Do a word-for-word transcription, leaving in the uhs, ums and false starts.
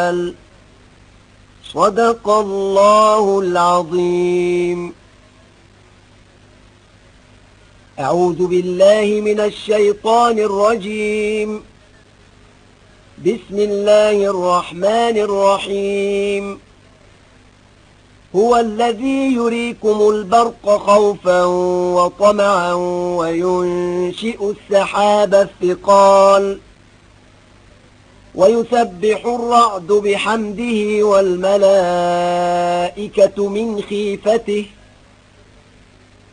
الجبال. صدق الله العظيم. أعوذ بالله من الشيطان الرجيم. بسم الله الرحمن الرحيم. هو الذي يريكم البرق خوفا وطمعا وينشئ السحاب الثقال ويسبح الرعد بحمده والملائكة من خيفته